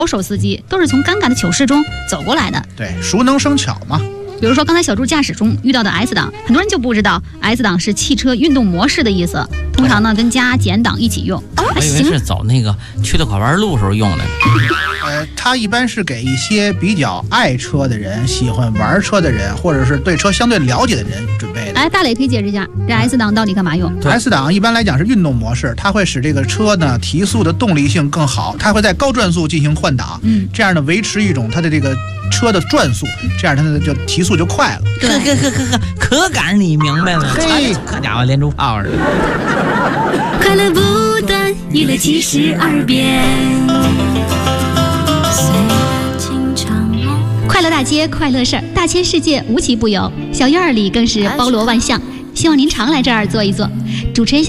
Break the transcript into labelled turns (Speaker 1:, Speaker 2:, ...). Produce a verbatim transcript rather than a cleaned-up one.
Speaker 1: 手司机都是从尴尬的糗事中走过来的。
Speaker 2: 对，熟能生巧嘛。
Speaker 1: 比如说刚才小猪驾驶中遇到的 S 档，很多人就不知道 S 档是汽车运动模式的意思，通常呢跟加减档一起用。
Speaker 3: 我以为是走那个去了拐弯路时候用的。
Speaker 2: 呃，它一般是给一些比较爱车的人、喜欢玩车的人，或者是对车相对了解的人准备的。
Speaker 1: 哎，大磊可以解释一下，这 S 档到底干嘛用
Speaker 2: ？S 档一般来讲是运动模式，它会使这个车呢提速的动力性更好，它会在高转速进行换挡，
Speaker 1: 嗯，
Speaker 2: 这样呢维持一种它的这个车的转速，这样它的就提速就快了。
Speaker 3: 呵呵呵呵呵，可赶上你明白了，
Speaker 2: 嘿，
Speaker 3: 这家伙连珠炮似的。
Speaker 4: 快乐不断，娱乐七十二变。
Speaker 1: 快乐大街，快乐事儿，大千世界无奇不有，小院儿里更是包罗万象。希望您常来这儿坐一坐。主持人。